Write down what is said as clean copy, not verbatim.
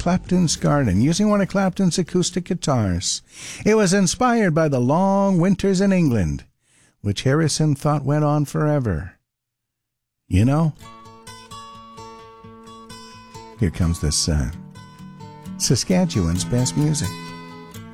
Clapton's garden using one of Clapton's acoustic guitars. It was inspired by the long winters in England, which Harrison thought went on forever. You know? Here comes this Saskatchewan's best music.